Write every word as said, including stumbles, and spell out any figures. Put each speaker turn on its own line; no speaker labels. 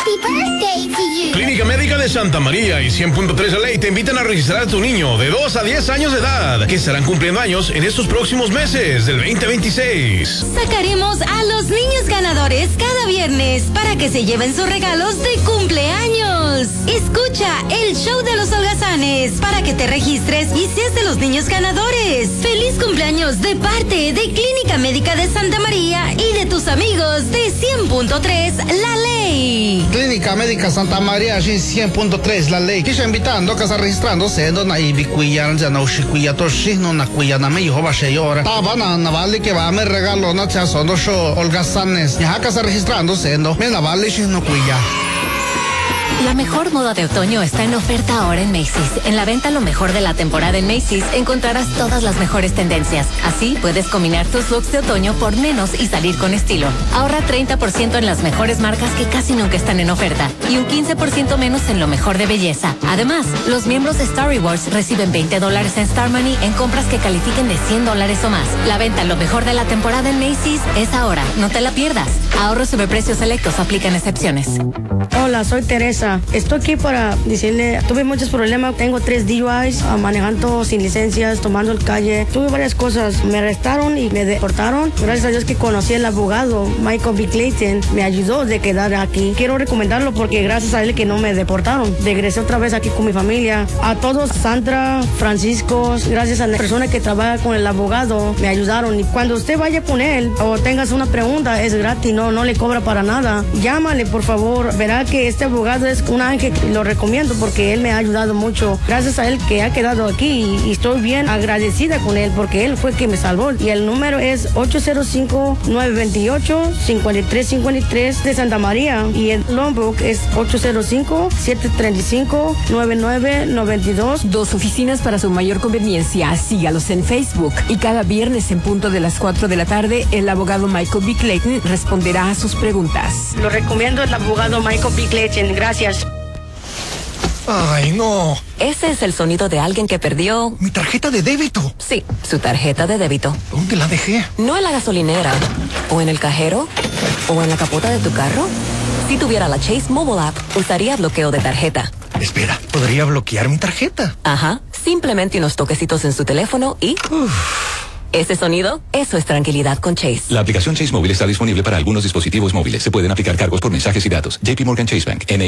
Happy birthday to you.
Clínica Médica de Santa María y cien punto tres La Ley te invitan a registrar a tu niño de dos a diez años de edad, que estarán cumpliendo años en estos próximos meses del veinte veintiséis.
Sacaremos a los niños ganadores cada viernes para que se lleven sus regalos de cumpleaños. Escucha el show de los holgazanes para que te registres y seas de los niños ganadores. Feliz cumpleaños de parte de Clínica Médica de Santa María y de tus amigos de cien punto tres La Ley.
Clínica Médica Santa María cien punto tres La Ley. Kisha invitando que está registrándose no na ibikuya ya na ushikuya toshi no na kuya na me hijo bashayora. Tabana na vale que va a me regalo na cha sondo show holgazanes. Ya que está registrándose no me na vale shi no kuya.
La mejor moda de otoño está en oferta ahora en Macy's. En la venta lo mejor de la temporada en Macy's encontrarás todas las mejores tendencias. Así puedes combinar tus looks de otoño por menos y salir con estilo. Ahorra treinta por ciento en las mejores marcas que casi nunca están en oferta y un quince por ciento menos en lo mejor de belleza. Además, los miembros de Star Rewards reciben veinte dólares en Star Money en compras que califiquen de cien dólares o más. La venta lo mejor de la temporada en Macy's es ahora. No te la pierdas. Ahorros sobre precios selectos, aplican excepciones.
Hola, soy Teresa. Estoy aquí para decirle, tuve muchos problemas, tengo tres D U Is, uh, manejando sin licencias, tomando el calle, tuve varias cosas, me arrestaron y me deportaron. Gracias a Dios que conocí al abogado Michael B. Clayton, me ayudó de quedar aquí. Quiero recomendarlo porque gracias a él que no me deportaron. Regresé otra vez aquí con mi familia. A todos, Sandra, Francisco, gracias a la persona que trabaja con el abogado, me ayudaron. Y cuando usted vaya con él o tengas una pregunta, es gratis, no, no le cobra para nada. Llámale, por favor, verá que este abogado es un ángel, lo recomiendo porque él me ha ayudado mucho. Gracias a él que ha quedado aquí y estoy bien agradecida con él porque él fue quien me salvó. Y el número es ocho cero cinco, nueve dos ocho, cinco tres cinco tres de Santa María y el Lombok es ocho cero cinco, siete tres cinco, nueve nueve nueve dos.
Dos oficinas para su mayor conveniencia. Sígalos en Facebook y cada viernes en punto de las cuatro de la tarde el abogado Michael B. Clayton responderá a sus preguntas.
Lo recomiendo el abogado Michael B. Clayton. Gracias.
Ay, no.
Ese es el sonido de alguien que perdió...
Mi tarjeta de débito.
Sí, su tarjeta de débito.
¿Dónde la dejé?
No en la gasolinera, o en el cajero, o en la capota de tu carro. Si tuviera la Chase Mobile App, usaría bloqueo de tarjeta.
Espera, ¿podría bloquear mi tarjeta?
Ajá, simplemente unos toquecitos en su teléfono y... Uf. Ese sonido, eso es tranquilidad con Chase.
La aplicación Chase Móvil está disponible para algunos dispositivos móviles. Se pueden aplicar cargos por mensajes y datos. J P Morgan Chase Bank, N